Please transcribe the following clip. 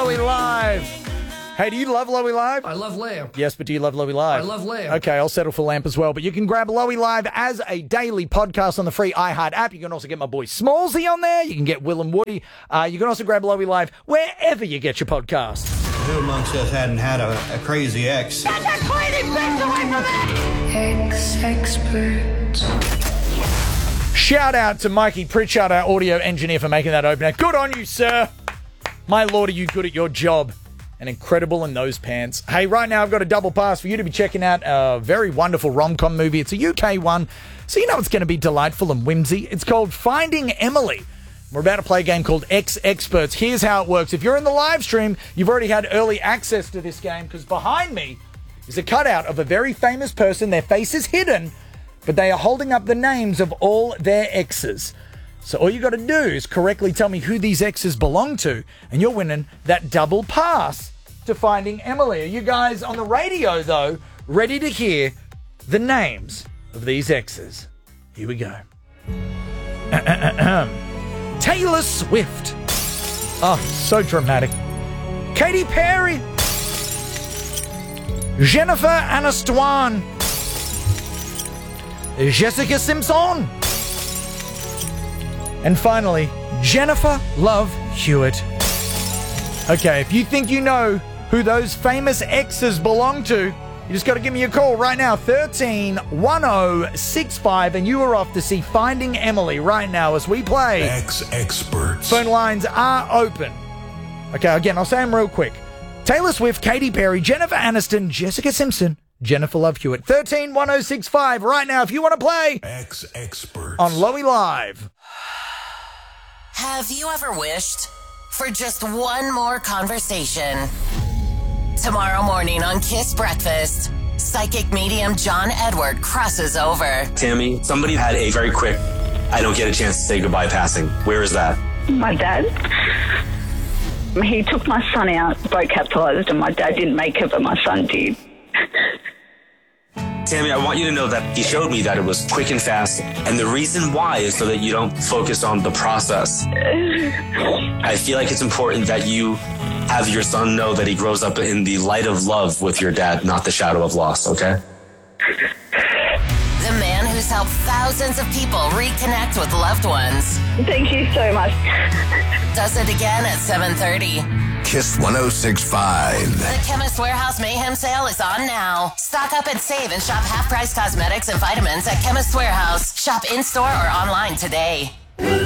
Lowy Live. Hey, do you love Lowy Live? I love Lamb. Yes, but do you love Lowy Live? I love Lamb. Okay, I'll settle for Lamp as well. But you can grab Lowy Live as a daily podcast on the free iHeart app. You can also get my boy Smallsy on there. You can get Will and Woody. You can also grab Lowy Live wherever you get your podcasts. Who amongst us hadn't had a crazy ex? Get that crazy bitch away from me! Ex-experts. Shout out to Mikey Pritchard, our audio engineer, for making that opener. Good on you, sir. My lord, are you good at your job? And incredible in those pants. Hey, right now I've got a double pass for you to be checking out a very wonderful rom-com movie. It's a UK one, so you know it's going to be delightful and whimsy. It's called Finding Emily. We're about to play a game called Ex-Experts. Here's how it works. If you're in the live stream, you've already had early access to this game because behind me is a cutout of a very famous person. Their face is hidden, but they are holding up the names of all their exes. So all you got to do is correctly tell me who these exes belong to, and you're winning that double pass to Finding Emily. Are you guys on the radio, though, ready to hear the names of these exes? Here we go. Taylor Swift. Oh, so dramatic. Katy Perry. Jennifer Aniston. Jessica Simpson. And finally, Jennifer Love Hewitt. Okay, if you think you know who those famous exes belong to, you just got to give me a call right now, 131065, and you are off to see Finding Emily right now as we play Ex-Experts. Phone lines are open. Okay, again, I'll say them real quick. Taylor Swift, Katy Perry, Jennifer Aniston, Jessica Simpson, Jennifer Love Hewitt. 131065 right now if you want to play Ex-Experts on Lowy Live. Have you ever wished for just one more conversation? Tomorrow morning on Kiss Breakfast, psychic medium John Edward crosses over. Tammy, somebody had a very quick, I don't get a chance to say goodbye passing. Where is that? My dad. He took my son out, boat capitalized, and my dad didn't make it, but my son did. Tammy, I want you to know that he showed me that it was quick and fast, and the reason why is so that you don't focus on the process. I feel like it's important that you have your son know that he grows up in the light of love with your dad, not the shadow of loss, okay? The man who's helped thousands of people reconnect with loved ones. Thank you so much. Does it again at 7:30. Kiss 106.5. The Chemist Warehouse Mayhem Sale is on now. Stock up and save and shop half-price cosmetics and vitamins at Chemist Warehouse. Shop in-store or online today.